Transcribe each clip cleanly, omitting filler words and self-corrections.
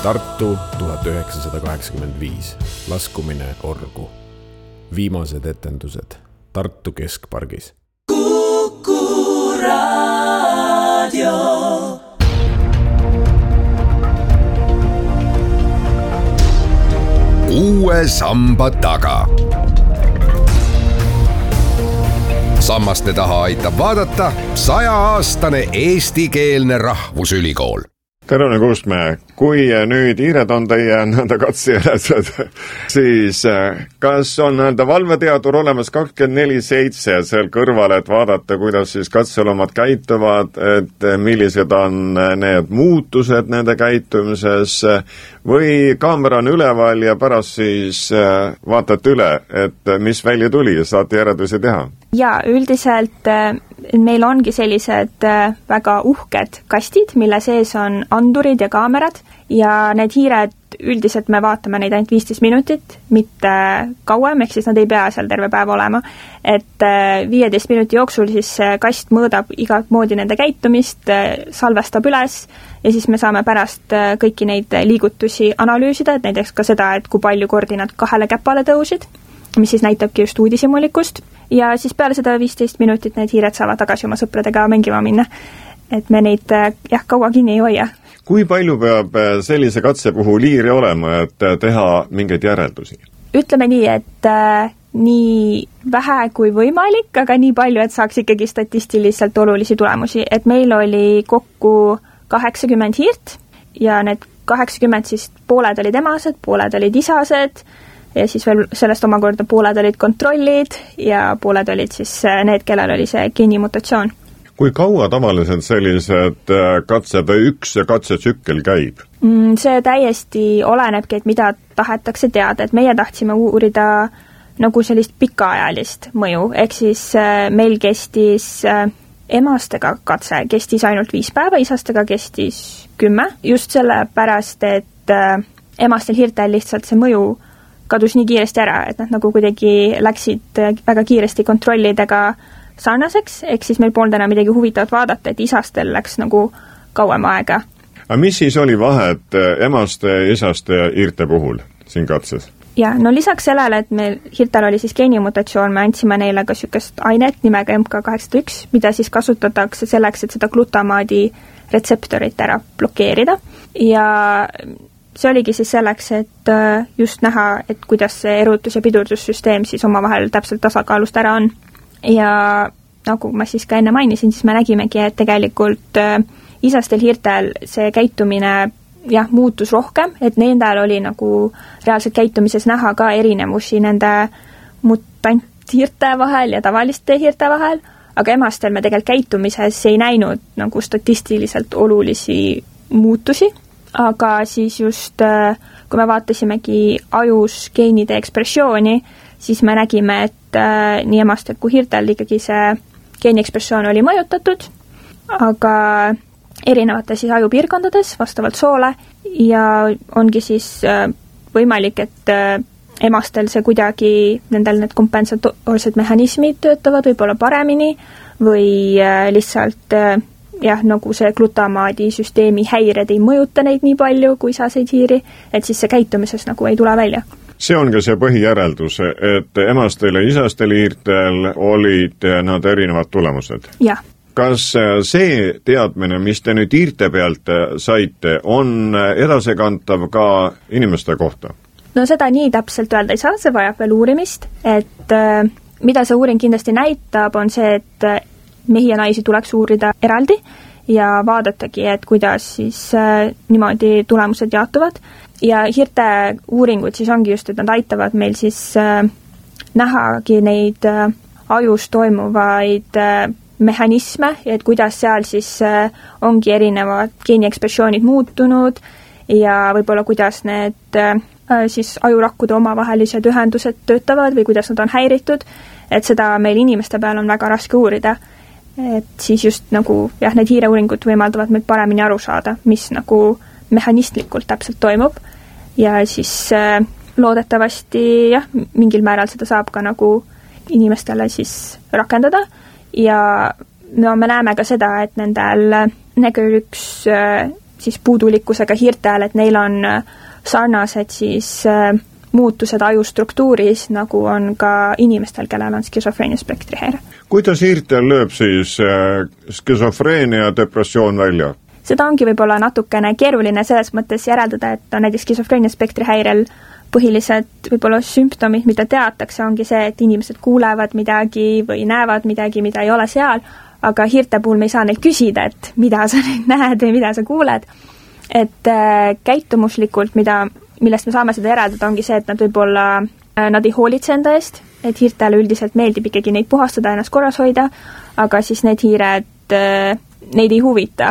Tartu 1985. Laskumine orgu. Viimased etendused Tartu Keskpargis. Kuku Raadio. Uue samba taga. Sammaste taha aitab vaadata 100-aastane eestikeelne rahvusülikool. Tere Kuusmäe, kui nüüd hiired on teie nõnda katsejänesed, siis kas on valveteadur olemas 24/7 seal kõrval, et vaadata, kuidas siis katseloomad käituvad, et millised on need muutused nende käitumises või kaamera on üleval ja pärast siis vaatate üle, et mis välja tuli ja saate järeldusi teha? Ja üldiselt meil ongi sellised väga uhked kastid, mille sees on andurid ja kaamerad ja need hiired üldiselt me vaatame neid ainult 15 minutit, mitte kauem, ehk siis nad ei pea seal terve päev olema. Et 15 minuti jooksul siis kast mõõdab igat moodi nende käitumist, salvestab üles ja siis me saame pärast kõiki neid liigutusi analüüsida, et näiteks ka seda, et kui palju kordi nad 2 käpale tõusid, mis siis näitabki just uudishimulikust. Ja siis peale seda 15 minutit need hiired saavad tagasi oma sõpradega mängima minna. Et me neid kaua kinni ei hoia. Kui palju peab sellise katse puhul hiiri olema, et teha mingeid järeldusi? Ütleme nii, et nii vähe kui võimalik, aga nii palju, et saaks ikkagi statistiliselt olulisi tulemusi. Et meil oli kokku 80 hiirt ja need 80 siis pooled olid emased, pooled olid isased ja siis veel sellest omakorda pooled olid kontrollid ja pooled olid siis need, kellel oli see geenimutatsioon. Kui kaua tavaliselt sellised katsed või üks katsetsükkel käib? See täiesti olenebki, et mida tahetakse teada, et meie tahtsime uurida nagu sellist pikaajalist mõju, ehk siis meil kestis emastega katse, kestis ainult 5 päeva, isastega kestis 10, just sellepärast, et emastel hiirtel lihtsalt see mõju kadus nii kiiresti ära, et nad nagu kuidagi läksid väga kiiresti kontrollidega sarnaseks, ehk siis meil polnud enam midagi huvitavat vaadata, et isastel läks nagu kauem aega. Aga mis siis oli vahet emaste ja isaste hiirte puhul siin katses? Ja, no lisaks sellele, et meil hiirtel oli siis geenimutatsioon, me andsime neile ka sükest ainet nimega MK801, mida siis kasutatakse selleks, et seda glutamaadi retseptorit ära blokeerida. Ja see oligi siis selleks, et just näha, et kuidas see erutus- ja pidurdussüsteem siis omavahel täpselt tasakaalust ära on. Ja nagu ma siis ka enne mainisin, siis me nägimegi, et tegelikult isastel hiirtel see käitumine muutus rohkem, et nendel oli nagu reaalselt käitumises näha ka erinevusi nende mutanthiirte vahel ja tavaliste hiirte vahel, aga emastel me tegelikult käitumises ei näinud nagu statistiliselt olulisi muutusi, aga siis just kui me vaatasimegi ajus geenide ekspressiooni, siis me nägime, et nii emastel kui hiirtel ikkagi see geeniekspressioon oli mõjutatud, aga erinevate siis ajupiirkondades vastavalt soole ja ongi siis võimalik, et emastel see kuidagi, nendel need kompensatoorsed mehhanismid töötavad võib-olla paremini või lihtsalt nagu see glutamaadi süsteemi häired ei mõjuta neid nii palju kui isaseid hiiri, et siis see käitumises nagu ei tule välja. See on ka see põhijäreldus, et emastel ja isastel hiirtel olid nad erinevad tulemused. Jah. Kas see teadmine, mis te nüüd hiirte pealt saite, on edasekantav ka inimeste kohta? No seda nii täpselt öelda ei saa, see vajab veel uurimist, et mida see uuring kindlasti näitab, on see, et mehi ja naisi tuleks uurida eraldi ja vaadatagi, et kuidas siis niimoodi tulemused jaotuvad. Ja hiirte uuringud siis ongi just, et nad aitavad meil siis nähagi neid ajus toimuvaid mehhanisme, et kuidas seal siis ongi erinevad geeniekspressioonid muutunud ja võib-olla kuidas need siis ajurakkude omavahelised ühendused töötavad või kuidas nad on häiritud, et seda meil inimeste peal on väga raske uurida. Et siis just nagu, need hiireuuringud võimaldavad meil paremini aru saada, mis nagu mehhanistlikult täpselt toimub ja siis loodetavasti mingil määral seda saab ka nagu inimestele siis rakendada ja no me näeme ka seda, et nendel NEGR1 siis puudulikkusega hiirtel, et neil on sarnased siis muutused ajustruktuuris, nagu on ka inimestel, kellel on skisofreenia spektrihäire. Kuidas hiirtel lööb siis skisofreenia depressioon välja? Seda ongi võib-olla natukene keeruline selles mõttes järeldada, et on näiteks skisofreenia spektrihäirel põhilised võib-olla sümptomid, mida teatakse, ongi see, et inimesed kuulevad midagi või näevad midagi, mida ei ole seal, aga hiirte puhul me ei saa neid küsida, et mida sa nüüd näed või mida sa kuuled. Et käitumuslikult, millest me saame seda järeldada, ongi see, et nad võib-olla, nad ei hoolitse enda eest, et hiirtele üldiselt meeldib ikkagi neid puhastada, ennast korras hoida, aga siis need hiired, neid ei huvita.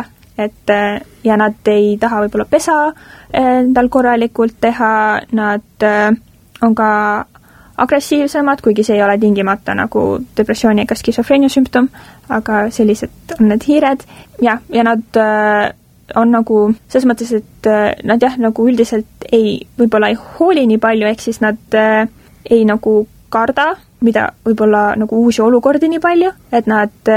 Ja nad ei taha võib-olla pesa endal korralikult teha, nad on ka agressiivsemad, kuigi see ei ole tingimata nagu depressiooni ega skisofreenia sümptom, aga sellised on need hiired ja nad on nagu selles mõttes, et nad nagu üldiselt võib-olla ei hooli nii palju, ehk siis nad ei nagu karda, mida võib-olla nagu uusi olukordi nii palju, et nad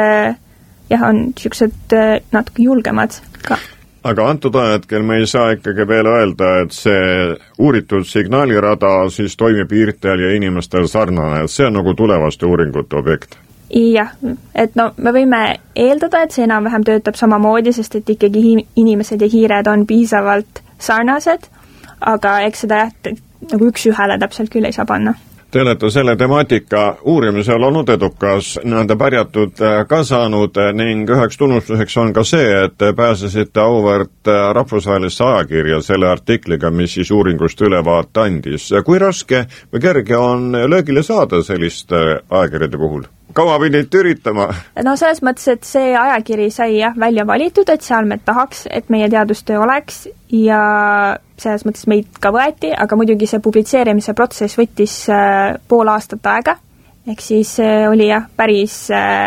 on niisugused natuke julgemad ka. Aga antud ajahetkel me ei saa ikkagi veel öelda, et see uuritud signaalirada siis toimib hiirtel ja inimestel sarnane, et see on nagu tulevaste uuringute objekt. Jah, et me võime eeldada, et see enam-vähem töötab samamoodi, sest et ikkagi inimesed ja hiired on piisavalt sarnased, aga eks seda nagu üks ühele täpselt küll ei saa panna. Te olete selle temaatika uurimisel olnud edukas, nende pärjatud ka saanud ning üheks tunnustuseks on ka see, et pääsesite auväärt rahvusvahelisse ajakirja selle artikliga, mis siis uuringust ülevaate andis. Kui raske või kerge on löögile saada selliste ajakirjade puhul? Kaua pidite üritama? No selles mõttes, et see ajakiri sai välja valitud, et seal me tahaks, et meie teadustöö oleks ja selles mõttes meid ka võeti, aga muidugi see publitseerimise protsess võttis pool aastat aega, ehk siis oli päris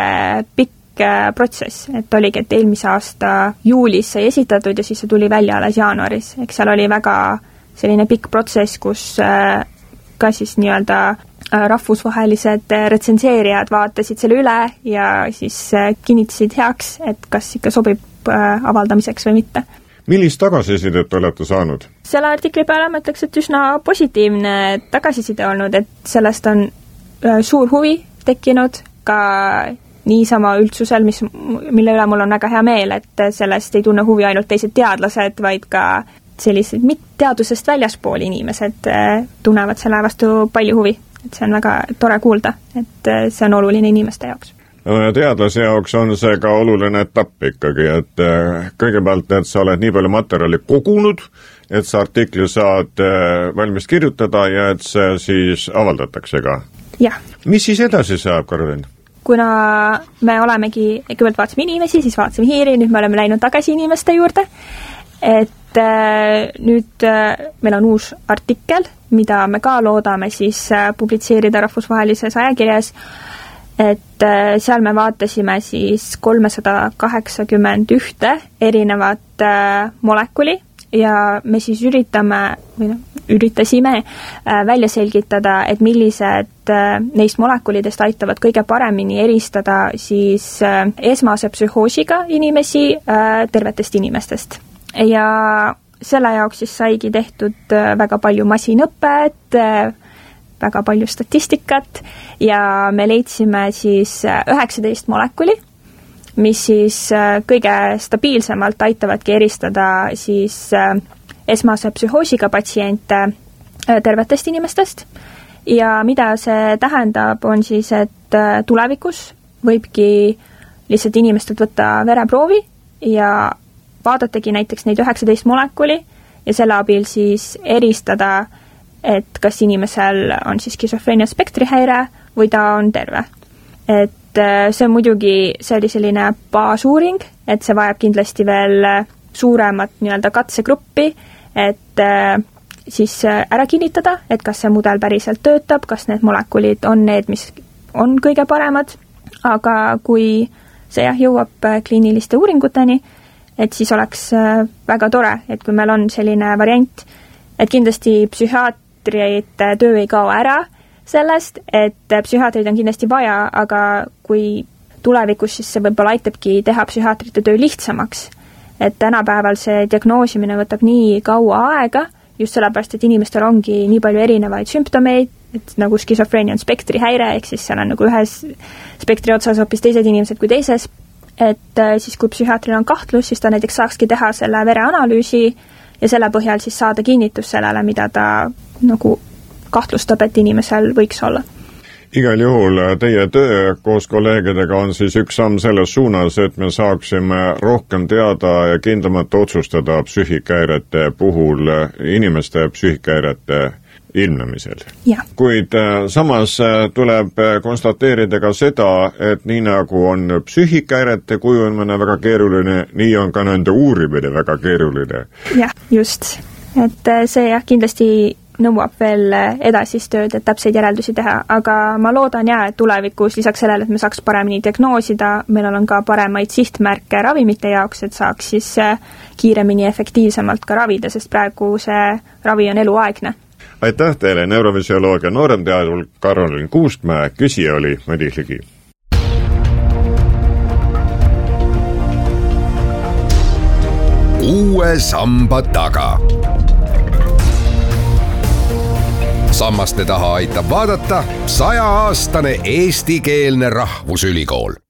pikk protsess, et oligi, et eelmise aasta juulis sai esitatud ja siis see tuli välja alles jaanuaris, ehk seal oli väga selline pikk protsess, kus ka siis nii-öelda rahvusvahelised retsenseerijad vaatasid selle üle ja siis kinnitasid heaks, et kas ikka sobib avaldamiseks või mitte. Millist tagasisidet olete saanud? Selle artikli peale ma ütleks, et üsna positiivne tagasiside olnud, et sellest on suur huvi tekkinud ka niisama üldsusel, mille üle mul on väga hea meel, et sellest ei tunne huvi ainult teised teadlased, vaid ka sellised teadusest väljaspool inimesed tunnevad selle vastu palju huvi. Et see on väga tore kuulda, et see on oluline inimeste jaoks. Teadlase jaoks on see ka oluline etapp ikkagi, et kõigepealt, et sa oled nii palju materjali kogunud, et sa artikli saad valmis kirjutada ja et see siis avaldatakse ka. Jah. Mis siis edasi saab, Karolin? Kuna me olemegi, kõigepealt vaatasime inimesi, siis vaatasime hiiri, nüüd me oleme läinud tagasi inimeste juurde, et nüüd meil on uus artikkel, mida me ka loodame siis publitseerida rahvusvahelises ajakirjas, et seal me vaatasime siis 381 erinevat molekuli ja me siis üritasime välja selgitada, et millised neist molekulidest aitavad kõige paremini eristada siis esmase psühhoosiga inimesi tervetest inimestest. Ja selle jaoks siis saigi tehtud väga palju masinõpet, väga palju statistikat ja me leidsime siis 19 molekuli, mis siis kõige stabiilsemalt aitavadki eristada siis esmase psühhoosiga patsiente tervetest inimestest. Ja mida see tähendab, on siis, et tulevikus võibki lihtsalt inimestelt võtta vereproovi ja vaadatagi näiteks neid 19 molekuli ja selle abil siis eristada, et kas inimesel on siis skisofreenia spektrihäire või ta on terve. Et see on muidugi, see oli selline baasuuring, et see vajab kindlasti veel suuremat nii-öelda katsegruppi, et siis ära kinnitada, et kas see mudel päriselt töötab, kas need molekulid on need, mis on kõige paremad, aga kui see jõuab kliiniliste uuringuteni, et siis oleks väga tore, et kui meil on selline variant, et kindlasti psühhiaatrite töö ei kao ära sellest, et psühhiaatrid on kindlasti vaja, aga kui tulevikus siis see võib-olla aitabki teha psühhiaatrite töö lihtsamaks, et tänapäeval see diagnoosimine võtab nii kaua aega, just sellepärast, et inimestel ongi nii palju erinevaid sümptomeid, et nagu skisofreenia on spektrihäire, ehk siis seal on nagu ühes spektri otsas hoopis teised inimesed kui teises, et siis kui psühhiaatril on kahtlus, siis ta näiteks saakski teha selle vereanalüüsi ja selle põhjal siis saada kinnitus sellele, mida ta nagu kahtlustab, et inimesel võiks olla. Igal juhul teie töö koos kolleegidega on siis üks samm selles suunas, et me saaksime rohkem teada ja kindlamalt otsustada psüühikahäirete puhul inimeste psüühikahäirete ilmnemisel. Kuid samas tuleb konstateerida ka seda, et nii nagu on psüühikahäirete kujundamine väga keeruline, nii on ka nende uurimine väga keeruline. Jah, just. Et see kindlasti nõuab veel edasist tööd, et täpseid järeldusi teha, aga ma loodan et tulevikus lisaks sellele, et me saaks paremini diagnoosida, meil on ka paremaid sihtmärke ravimite jaoks, et saaks siis kiiremini efektiivsemalt ka ravida, sest praegu see ravi on eluaegne. Aitäh teile, neurovisioloogia nooremteadur Karolin Kuustmäe, küsija oli Madis Ligi. Uue samba taga. Sammaste taha aitab vaadata 100-aastane eestikeelne rahvusülikool.